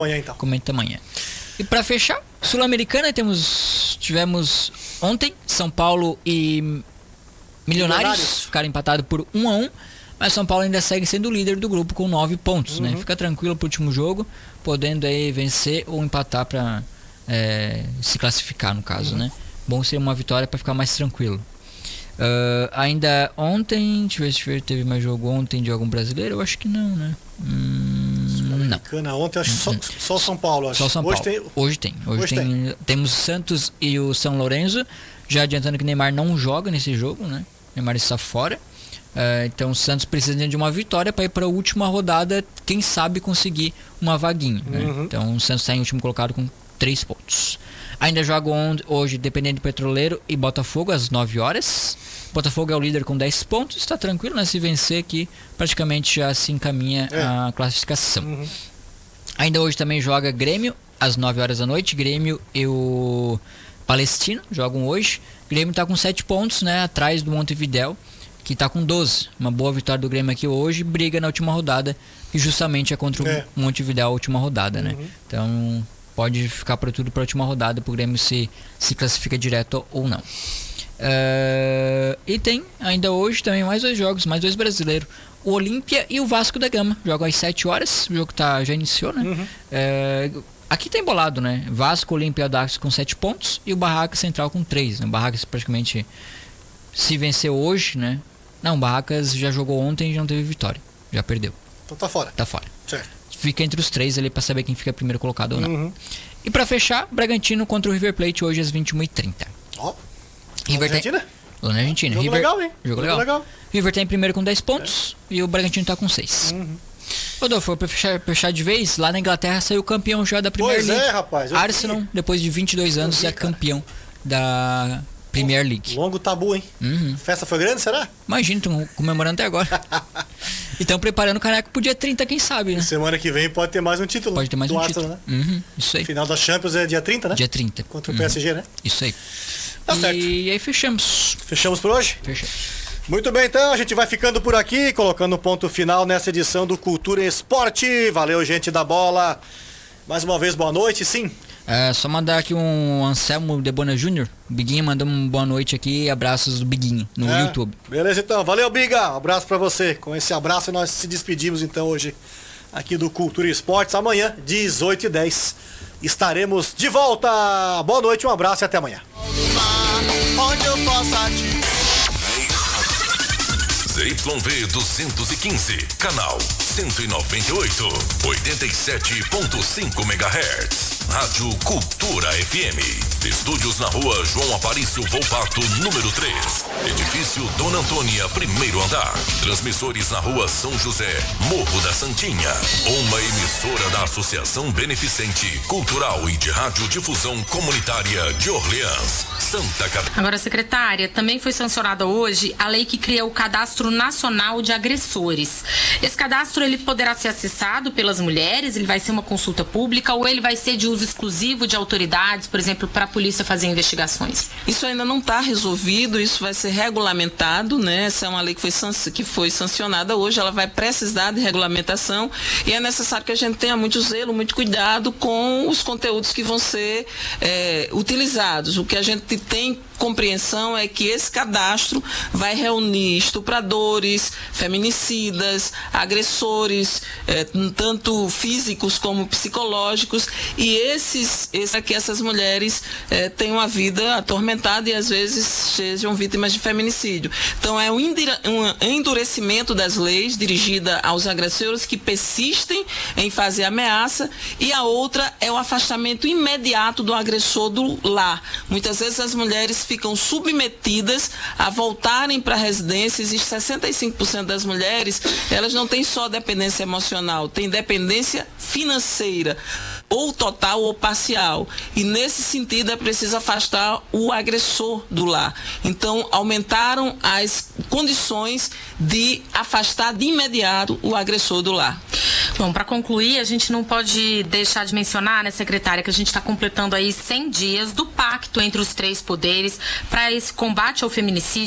Amanhã, então. Comenta amanhã. E para fechar, Sul-Americana tivemos ontem São Paulo e Milionários ficaram empatados por 1-1, mas São Paulo ainda segue sendo o líder do grupo com 9 pontos, né? Fica tranquilo pro último jogo, podendo aí vencer ou empatar para se classificar, no caso, né? Bom seria uma vitória para ficar mais tranquilo. Ainda ontem, deixa eu ver se teve mais jogo ontem de algum brasileiro, eu acho que não, né? Sul-Americana ontem, acho que só o São Paulo. Acho. Só São Paulo. Hoje tem. Temos o Santos e o São Lourenço, já adiantando que o Neymar não joga nesse jogo, né? O Neymar está fora. Então o Santos precisa de uma vitória para ir para a última rodada, quem sabe conseguir uma vaguinha, né? Então o Santos está em último colocado com 3 pontos. Ainda joga hoje Independente Petroleiro e Botafogo às 9 horas. Botafogo é o líder com 10 pontos, está tranquilo, né? Se vencer aqui, praticamente já se encaminha a classificação. Ainda hoje também joga Grêmio às 9 horas da noite. Grêmio e o Palestino jogam hoje. Grêmio está com 7 pontos, né? Atrás do Montevidéu, que está com 12. Uma boa vitória do Grêmio aqui hoje, briga na última rodada, que justamente é contra o Montevidéu a última rodada, né? Então pode ficar para tudo para a última rodada, para o Grêmio se classifica direto ou não. E tem ainda hoje também mais 2 jogos, mais 2 brasileiros. O Olímpia e o Vasco da Gama jogam às 7 horas. O jogo já iniciou, né? Aqui tá embolado, né? Vasco, Olímpia e Audax com 7 pontos e o Barracas Central com 3, né? O Barracas praticamente se venceu hoje, né? Não, o Barracas já jogou ontem e já não teve vitória, já perdeu. Então tá fora. Tá fora. Certo. Fica entre os 3 ali para saber quem fica primeiro colocado ou não. E para fechar, Bragantino contra o River Plate hoje às 21h30. Argentina? Lá na Argentina. Jogo legal, hein? Jogo legal. River tá em primeiro com 10 pontos e o Bragantino tá com 6. Rodolfo, pra fechar de vez, lá na Inglaterra saiu campeão já da Premier League. Rapaz. Arsenal, depois de 22 anos, é campeão da Premier League. Longo tabu, hein? Festa foi grande, será? Imagina, estão comemorando até agora. E estão preparando o caneco pro dia 30, quem sabe, né? Semana que vem pode ter mais um título. Pode ter mais um Arsenal, título. Né? Isso aí. Final da Champions é dia 30, né? Dia 30. Contra o PSG, né? Isso aí. Tá certo. E aí fechamos. Fechamos por hoje? Fechamos. Muito bem, então, a gente vai ficando por aqui, colocando um ponto final nessa edição do Cultura e Esporte. Valeu, gente da bola. Mais uma vez, boa noite, sim. Só mandar aqui um Anselmo de Bona Júnior. O Biguinho mandou uma boa noite aqui, abraços do Biguinho no YouTube. Beleza, então. Valeu, Biga. Um abraço pra você. Com esse abraço nós se despedimos, então, hoje aqui do Cultura e Esportes. Amanhã, 18h10, estaremos de volta. Boa noite, um abraço e até amanhã. ZYV 215, canal 198, 87.5 MHz. Rádio Cultura FM. Estúdios na rua João Aparício Volpato, número 3. Edifício Dona Antônia, primeiro andar. Transmissores na rua São José, Morro da Santinha. Uma emissora da Associação Beneficente, Cultural e de Radiodifusão Comunitária de Orleans, Santa Catarina. Agora, secretária, também foi sancionada hoje a lei que cria o Cadastro Nacional de Agressores. Esse cadastro ele poderá ser acessado pelas mulheres, ele vai ser uma consulta pública ou ele vai ser de uso exclusivo de autoridades, por exemplo, para a polícia fazer investigações? Isso ainda não está resolvido, isso vai ser regulamentado, né? Essa é uma lei que foi sancionada hoje, ela vai precisar de regulamentação e é necessário que a gente tenha muito zelo, muito cuidado com os conteúdos que vão ser utilizados. O que a gente tem compreensão é que esse cadastro vai reunir estupradores, feminicidas, agressores, tanto físicos como psicológicos, e que essas mulheres tenham uma vida atormentada e às vezes sejam vítimas de feminicídio. Então é um endurecimento das leis dirigida aos agressores que persistem em fazer ameaça, e a outra é o afastamento imediato do agressor do lar. Muitas vezes as mulheres ficam submetidas a voltarem para residências e 65% das mulheres, elas não têm só dependência emocional, têm dependência financeira, ou total ou parcial. E nesse sentido é preciso afastar o agressor do lar. Então aumentaram as condições de afastar de imediato o agressor do lar. Bom, para concluir, a gente não pode deixar de mencionar, né, secretária, que a gente está completando aí 100 dias do pacto entre os 3 poderes para esse combate ao feminicídio.